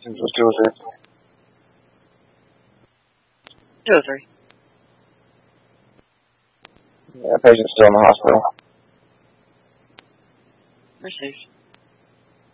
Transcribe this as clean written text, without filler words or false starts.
It was 203. 203. Yeah, patient's still in the hospital. Received.